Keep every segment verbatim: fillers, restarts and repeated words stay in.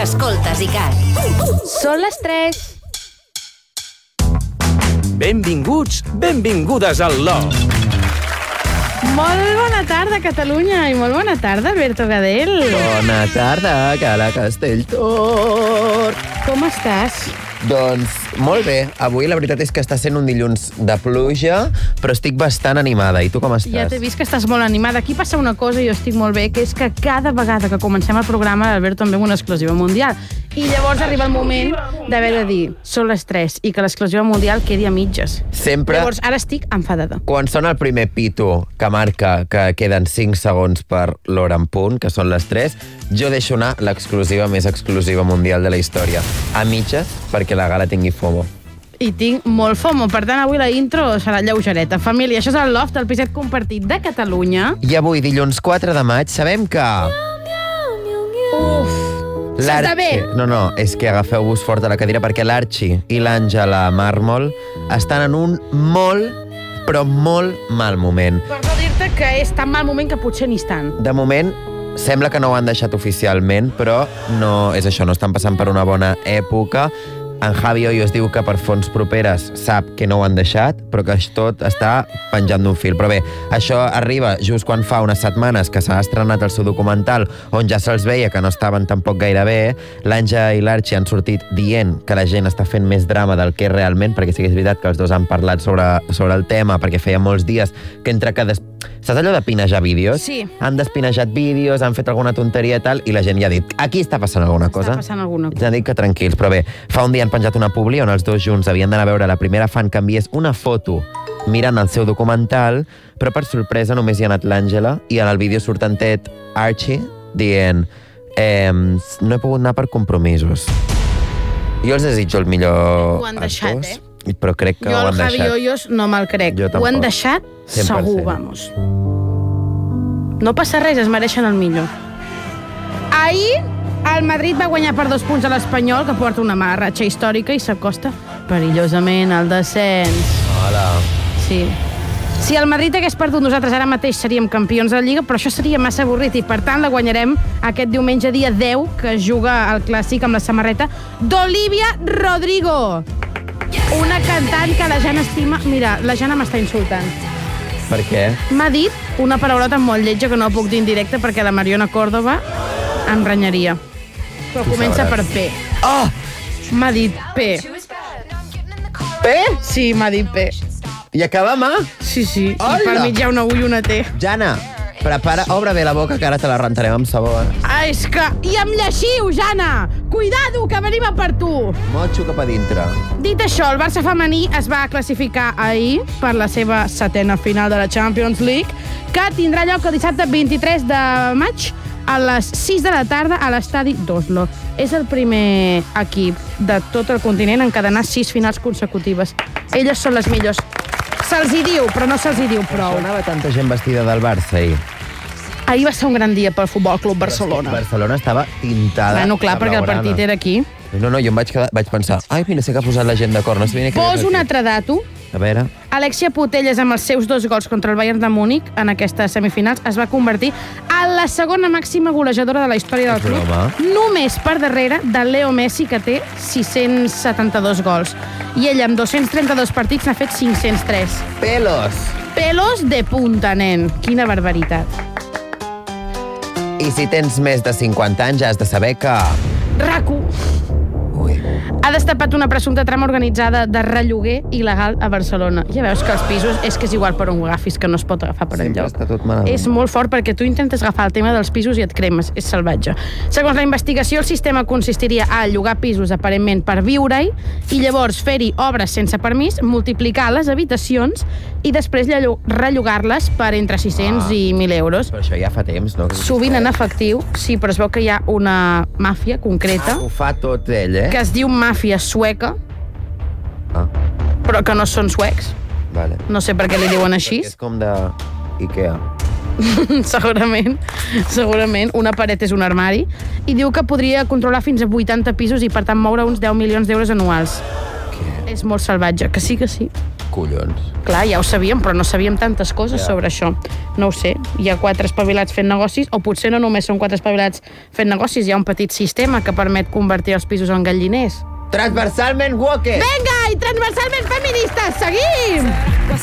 Escoltes ICAT. Són les tres. Benvinguts, benvingudes al Loft. Molt bona tarda, Catalunya, i molt bona tarda, Alberto Gadel. Bona tarda, Cala Castelltor. Com estàs? Doncs molt bé. Avui la veritat és que està sent un dilluns de pluja, però estic bastant animada. I tu com estàs? Ja t'he vist que estàs molt animada. Aquí passa una cosa i jo estic molt bé, que és que cada vegada que comencem el programa l'Alberto em ve una exclusiva mundial. I llavors arriba el moment d'haver de dir són les tres i que l'exclusiva mundial quedi a mitges. Sempre... Llavors ara estic enfadada. Quan sona el primer pito que marca que queden cinc segons per l'hora en punt, que són les tres, jo deixo anar l'exclusiva més exclusiva mundial de la història. A mitges, perquè la gala tingui FOMO. I tinc molt FOMO, per tant avui la intro serà lleugereta. Família, això és el Loft, el piset compartit de Catalunya. I avui, dilluns quatre de maig, sabem que... Uf, s'està bé. No, no, és que agafeu-vos fort a la cadira perquè l'Arxi i l'Àngela Mármol estan en un molt, però molt mal moment. Per no dir-te que és tan mal moment que potser ni estan. De moment, sembla que no ho han deixat oficialment, però no és això, no estan passant per una bona època. En Javi Hoyos diu que per fonts properes sap que no ho han deixat, però que tot està penjant d'un fil. Però bé, això arriba just quan fa unes setmanes que s'ha estrenat el seu documental, on ja se'ls veia que no estaven tampoc gaire bé. L'Àngela i l'Arxi han sortit dient que la gent està fent més drama del que realment, perquè sí que és veritat que els dos han parlat sobre, sobre el tema, perquè feia molts dies que entre que... Des... Saps allò de pinejar vídeos? Sí. Han despinejat vídeos, han fet alguna tonteria i tal, i la gent ja ha dit, aquí està passant alguna cosa. Està passant alguna cosa. Ja han dit que tranquils, però bé, fa un dia han penjat una publi on els dos junts havien d'anar a veure la primera fan que enviés una foto mirant el seu documental, però per sorpresa només hi ha anat l'Àngela, i en el vídeo surt en Ted Archie dient eh, no he pogut anar per compromisos. Jo els desitjo el millor Ho han als deixat, dos, eh? però crec que jo ho han el deixat. Javi Hoyos no me'l crec. Jo Ho han tampoc. deixat cent per cent. segur, vamos. No passa res, es mereixen el millor. Ahir el Madrid va guanyar per dos punts a l'Espanyol, que porta una mala ratxa històrica i s'acosta perillosament al descens. Hola. Sí. Si el Madrid hagués perdut, nosaltres ara mateix seríem campions de la Lliga, però això seria massa avorrit i, per tant, la guanyarem aquest diumenge dia deu, que es juga al Clàssic amb la samarreta d'Olivia Rodrigo. Una cantant que la Jana estima... Mira, la Jana m'està insultant. Per què? M'ha dit una paraulota molt lletja que no puc dir en directe perquè la Mariona Córdoba em renyaria. Però Tu comença sabràs. per P. Oh! M'ha dit P. P? Sí, m'ha dit P. I acaba mà? Sí, sí. Hola! I per mig hi ha una U i una T. Jana, prepara, obre bé la boca, que ara te la rentarem amb sabó. Eh? Ah, és que... I em lleixiu, Jana! Cuidado, que venim a per tu! Motxo cap a dintre. Dit això, el Barça femení es va classificar ahir per la seva setena final de la Champions League, que tindrà lloc el dissabte vint-i-tres de maig a les sis de la tarda a l'estadi d'Oslo. És el primer equip de tot el continent a encadenar sis finals consecutives. Elles són les millors. Se'ls hi diu, però no se'ls hi diu prou. Anava tanta gent vestida del Barça ahir. Ahir va ser un gran dia pel Futbol Club Barcelona. Barcelona estava tintada. Bueno, clar, perquè el ablaurada. partit era aquí. No, no, jo em vaig, quedar, vaig pensar, ai, mira, sé que ha posat la gent d'acord. No sabia que Pos un altre dato. A veure... Alexia Putellas, amb els seus dos gols contra el Bayern de Múnich en aquestes semifinals, es va convertir en la segona màxima golejadora de la història del És club, broma. només per darrere de Leo Messi, que té sis-cents setanta-dos gols. I ella, amb dos-cents trenta-dos partits, n'ha fet cinc-cents tres. Pelos! Pelos de punta, nen. Quina barbaritat. I si tens més de cinquanta anys, ja has de saber que... RAC u Ui. ha destapat una presumpta trama organitzada de relloguer il·legal a Barcelona. Ja veus que els pisos és que és igual per on ho agafis, que no es pot agafar per Sempre enlloc. està tot malament. És molt fort perquè tu intentes agafar el tema dels pisos i et cremes. És salvatge. Segons la investigació, el sistema consistiria a llogar pisos aparentment per viure-hi i llavors fer-hi obres sense permís, multiplicar les habitacions i després llo- rellogar-les per entre sis-cents Ah. i mil euros. Però això ja fa temps, no? Sovint en efectiu, sí, però es veu que hi ha una màfia concreta Ho fa tot ell, eh? que es diu màfia sueca, Ah, però que no són suecs. vale. No sé per què li diuen així. És com de Ikea. segurament, segurament. Una paret és un armari. I diu que podria controlar fins a vuitanta pisos i, per tant, moure uns deu milions d'euros anuals. Què? És molt salvatge. Que sí, que sí. Collons. Clar, ja ho sabíem, però no sabíem tantes coses Ja. sobre això. No ho sé, hi ha quatre espavilats fent negocis, o potser no només són quatre espavilats fent negocis, hi ha un petit sistema que permet convertir els pisos en galliners. Transversalment woke! Vinga, i transversalment feministes, seguim!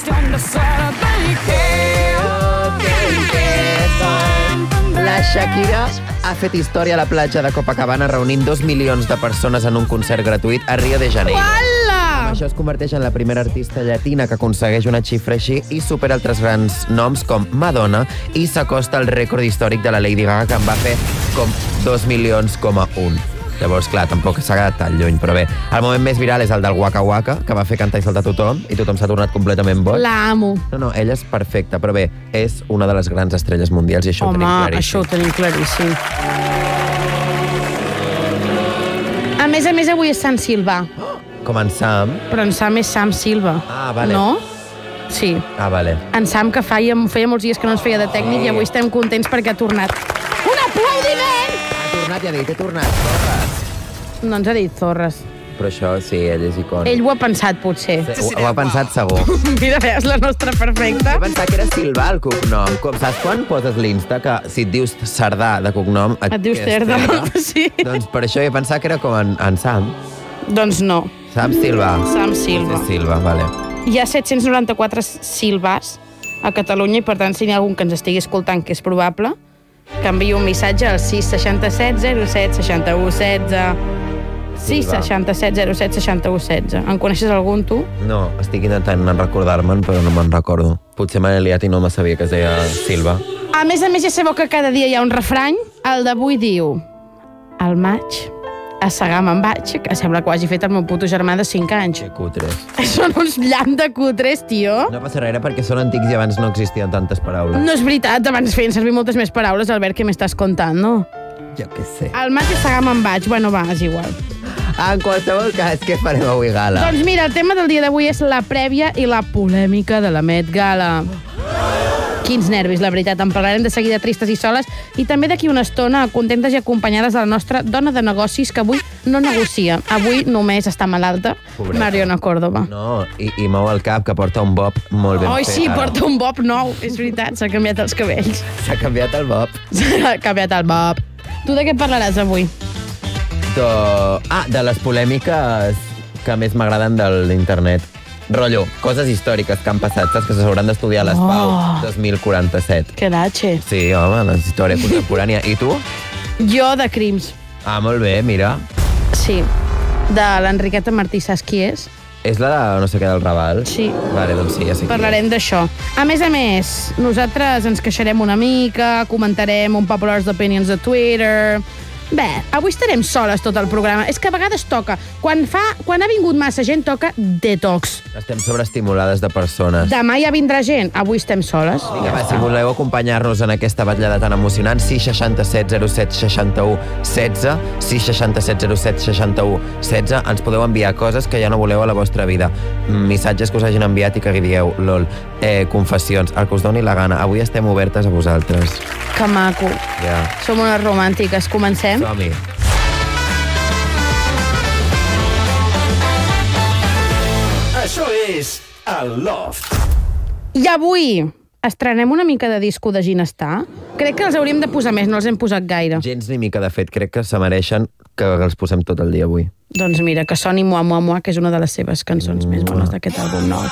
La Shakira ha fet història a la platja de Copacabana reunint dos milions de persones en un concert gratuït a Rio de Janeiro. Uala! Amb això es converteix en la primera artista llatina que aconsegueix una xifra així i supera altres grans noms com Madonna i s'acosta al rècord històric de la Lady Gaga, que en va fer com dos milions coma un. Llavors, clar, tampoc s'ha quedat tan lluny, però bé, el moment més viral és el del Waka Waka, que va fer cantar i saltar tothom, i tothom s'ha tornat completament boig. La amo. No, no, ella és perfecta, però bé, és una de les grans estrelles mundials i això Home, ho tenim claríssim. això ho tenim claríssim. A més a més, avui és Sant Silvà, Com en Sam. però en Sam és Sam Silva. Ah, vale. No? Sí. Ah, vale. En Sam, que feia, feia molts dies que no ens feia de tècnic, i avui estem contents perquè ha tornat. Un aplaudiment! Ha tornat i ha dit, he tornat, Zorres. No ens ha dit Zorres. Però això, sí, ell és icònic. Ell ho ha pensat, potser. Ho, ho ha pensat segur. Mira, veus la nostra perfecta? Jo pensava que era Silvà, el cognom. Com, saps quan poses l'Insta que si et dius Cerdà de cognom... Et dius que és Cerda, Cerda? sí. Doncs per això he pensat que era com en, en Sam. Doncs no. Sam Silva. Sam Silva. És Silva, vale. Hi ha set-cents noranta-quatre Silvas a Catalunya i, per tant, si hi ha algun que ens estigui escoltant, que és probable, que enviï un missatge al sis seixanta-set zero set seixanta-u setze. sis seixanta-set zero set seixanta-u setze. En coneixes algun, tu? No, estic intentant recordar-me'n, però no me'n recordo. Potser m'he liat i no me sabia que es deia Silva. A més a més, ja sabeu que cada dia hi ha un refrany. El d'avui diu: al maig, a segar me'n vaig, que sembla que ho hagi fet el meu puto germà de cinc anys. Que cutres. Són uns llamp de cutres, tio. No passa res, perquè són antics i abans no existien tantes paraules. No és veritat, abans feien servir moltes més paraules, Albert, que m'estàs contant, no? Jo què sé. Al maig a segar me'n vaig. Bueno, va, és igual. En qualsevol cas, què farem avui, Gala? Doncs mira, el tema del dia d'avui és la prèvia i la polèmica de la Met Gala. Quins nervis, la veritat. En parlarem de seguida tristes i soles i també d'aquí una estona contentes i acompanyades de la nostra dona de negocis que avui no negocia. Avui només està malalta, Pobreta. Mariona Córdoba. No, i, i mou el cap, que porta un bob molt ben Oi, fet. sí, ara. porta un bob nou. És veritat, s'ha canviat els cabells. S'ha canviat el bob. S'ha canviat el bob. Tu de què parlaràs avui? De... Ah, de les polèmiques que més m'agraden de l'internet. Rotllo, coses històriques que han passat, saps? Que s'hauran d'estudiar a l'Espau Oh. dos mil quaranta-set. Que datxe. Sí, home, la història contemporània. I tu? Jo de crims. Ah, molt bé, mira. Sí. De l'Enriqueta Martí, saps qui és? És la de no sé què del Raval? Sí. Vale, doncs sí, ja sé qui Parlarem d'això. A més a més, nosaltres ens queixarem una mica, comentarem un Popular Opinions de Twitter... Bé, avui estarem soles tot el programa. És que a vegades toca. Quan, fa, quan ha vingut massa gent, toca detox. és. Estem sobreestimulades de persones. Demà ja vindrà gent. Avui estem soles. Vinga, va, si voleu acompanyar-nos en aquesta batllada tan emocionant, sis seixanta-set zero set seixanta-u setze, sis seixanta-set zero set seixanta-u setze, ens podeu enviar coses que ja no voleu a la vostra vida. Missatges que us hagin enviat i que dieu, lol, eh, confessions, el que us doni la gana. Avui estem obertes a vosaltres. Que maco. Ja. Som unes romàntiques. Comencem? Som-hi. Això és el Loft. I avui estrenem una mica de disco de Ginestar. Crec que els hauríem de posar més, no els hem posat gaire. Gens ni mica, de fet, crec que se mereixen que els posem tot el dia avui. Doncs mira, que soni Mua Mua Mua, que és una de les seves cançons més bones d'aquest àlbum nou.